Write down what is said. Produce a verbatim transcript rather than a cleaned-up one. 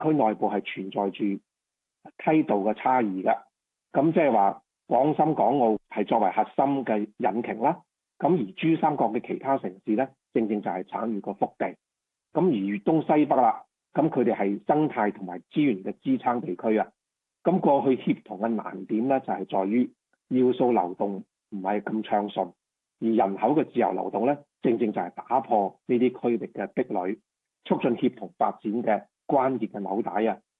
區內部係存在住梯度嘅差異㗎。咁即係話廣深港澳係作為核心嘅引擎啦。咁而珠三角嘅其他城市咧，正正就係產業個腹地。咁而粵東西北啦，咁佢哋係生態同埋資源嘅支撐地區啊。咁過去協同嘅難點咧，就係在於要素流動唔係咁暢順，而人口嘅自由流動咧，正正就係打破呢啲區域嘅壁壘，促進協同發展嘅關鍵嘅紐帶啊。